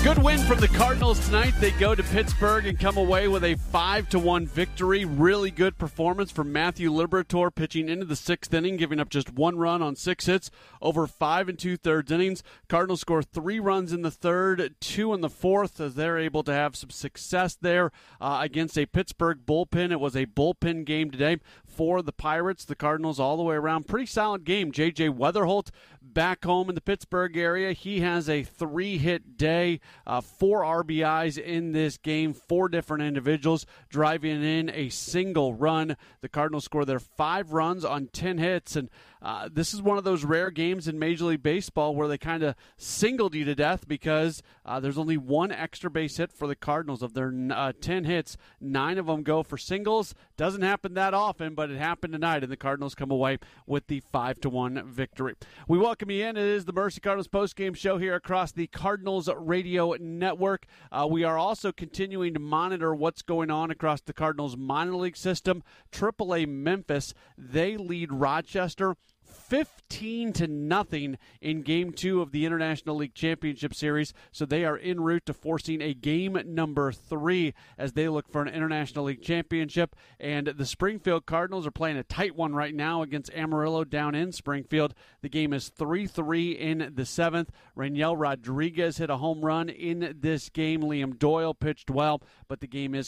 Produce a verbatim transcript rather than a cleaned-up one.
Good win from the Cardinals tonight. They go to Pittsburgh and come away with a five to one victory. Really good performance from Matthew Liberatore, pitching into the sixth inning, giving up just one run on six hits over five and two-thirds innings. Cardinals score three runs in the third, two in the fourth, as they're able to have some success there uh, against a Pittsburgh bullpen. It was a bullpen game today for the Pirates. The Cardinals all the way around. Pretty solid game. J J Weatherholt back home in the Pittsburgh area. He has a three-hit day. Uh, four R B Is in this game, four different individuals driving in a single run. The Cardinals score their five runs on ten hits, and uh, this is one of those rare games in Major League Baseball where they kind of singled you to death because uh, there's only one extra base hit for the Cardinals. Of their uh, ten hits, nine of them go for singles. Doesn't happen that often, but it happened tonight, and the Cardinals come away with the five to one victory. We welcome you in. It is the Mercy Cardinals postgame show here across the Cardinals Radio Network. Uh, we are also continuing to monitor what's going on across the Cardinals minor league system. triple A Memphis, they lead Rochester fifteen to nothing in game two of the International League Championship Series, so they are en route to forcing a game number three as they look for an International League Championship. And the Springfield Cardinals are playing a tight one right now against Amarillo down in Springfield. The game is three three in the seventh. Raniel Rodriguez hit a home run in this game. Liam Doyle pitched well, but the game is